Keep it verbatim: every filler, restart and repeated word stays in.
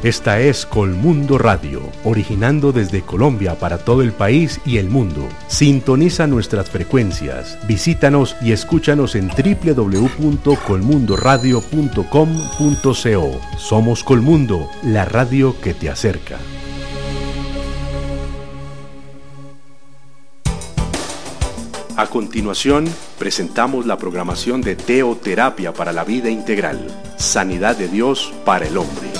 Esta es Colmundo Radio, originando desde Colombia para todo el país y el mundo. Sintoniza nuestras frecuencias, visítanos y escúchanos en doble u doble u doble u punto colmundo radio punto com punto co. Somos Colmundo, la radio que te acerca. A continuación, presentamos la programación de Teoterapia para la Vida Integral, Sanidad de Dios para el Hombre.